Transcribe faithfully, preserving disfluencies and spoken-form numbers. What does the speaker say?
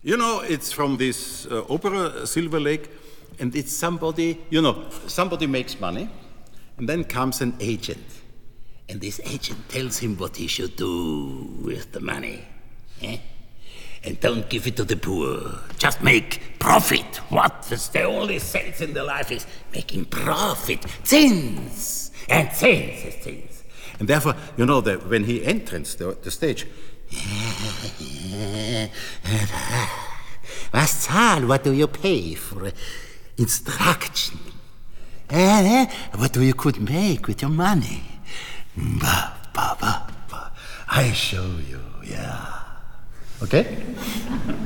You know, it's from this uh, opera, Silver Lake, and it's somebody, you know, somebody makes money, and then comes an agent. And this agent tells him what he should do with the money. Eh? And don't give it to the poor. Just make profit. What? That's the only sense in the life is making profit. Zins. And zins is zins. And therefore, you know, that when he enters the, the stage, was zahl, what do you pay for instruction? Eh? What do you could make with your money? Ba, ba, ba, ba. I show you, yeah. Okay?